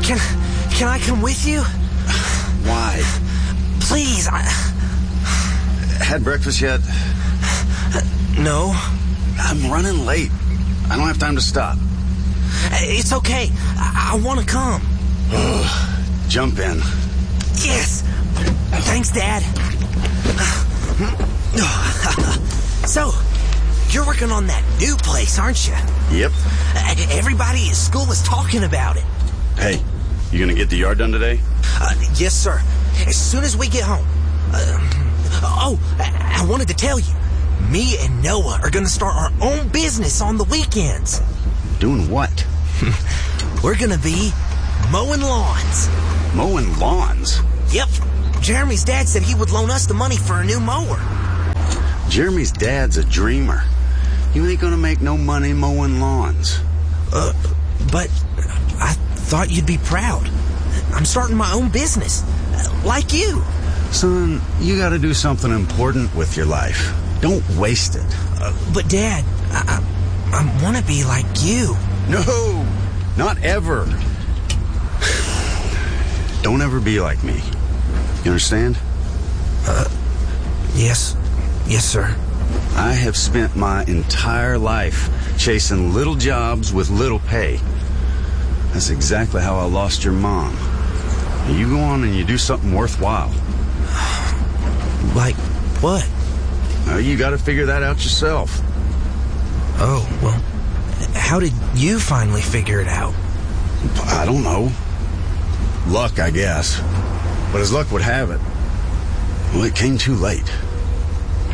Can I come with you? Why? Please, Had breakfast yet? No. I'm running late. I don't have time to stop. It's okay. I want to come. Jump in. Yes. Thanks, Dad. So, you're working on that new place, aren't you? Yep. Everybody at school is talking about it. Hey, you gonna get the yard done today? Yes, sir. As soon as we get home. I wanted to tell you. Me and Noah are gonna start our own business on the weekends. Doing what? We're gonna be mowing lawns. Mowing lawns? Yep. Jeremy's dad said he would loan us the money for a new mower. Jeremy's dad's a dreamer. You ain't gonna make no money mowing lawns. But I thought you'd be proud. I'm starting my own business. Like you. Son, you gotta do something important with your life. Don't waste it. But Dad, I want to be like you. No, not ever. Don't ever be like me. You understand? Yes. Yes, sir. I have spent my entire life chasing little jobs with little pay. That's exactly how I lost your mom. You go on and you do something worthwhile. Like what? You got to figure that out yourself. Oh, well, how did you finally figure it out? I don't know. Luck, I guess. But as luck would have it, well, it came too late.